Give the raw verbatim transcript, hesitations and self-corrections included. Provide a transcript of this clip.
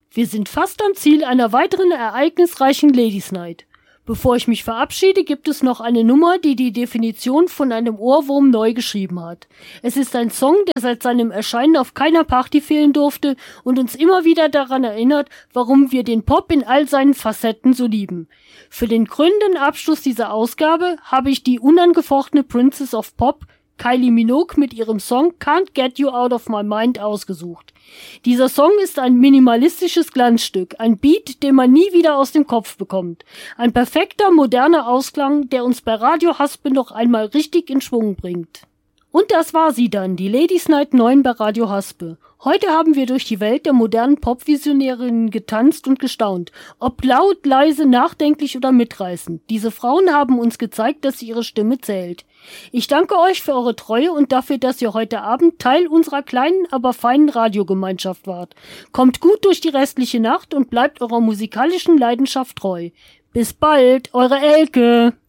Wir sind fast am Ziel einer weiteren ereignisreichen Ladies Night. Bevor ich mich verabschiede, gibt es noch eine Nummer, die die Definition von einem Ohrwurm neu geschrieben hat. Es ist ein Song, der seit seinem Erscheinen auf keiner Party fehlen durfte und uns immer wieder daran erinnert, warum wir den Pop in all seinen Facetten so lieben. Für den krönenden Abschluss dieser Ausgabe habe ich die unangefochtene Princess of Pop, Kylie Minogue, mit ihrem Song Can't Get You Out of My Mind ausgesucht. Dieser Song ist ein minimalistisches Glanzstück, ein Beat, den man nie wieder aus dem Kopf bekommt. Ein perfekter, moderner Ausklang, der uns bei Radio Haspe noch einmal richtig in Schwung bringt. Und das war sie dann, die Ladies Night neun bei Radio Haspe. Heute haben wir durch die Welt der modernen Pop-Visionärinnen getanzt und gestaunt. Ob laut, leise, nachdenklich oder mitreißend. Diese Frauen haben uns gezeigt, dass ihre Stimme zählt. Ich danke euch für eure Treue und dafür, dass ihr heute Abend Teil unserer kleinen, aber feinen Radiogemeinschaft wart. Kommt gut durch die restliche Nacht und bleibt eurer musikalischen Leidenschaft treu. Bis bald, eure Elke!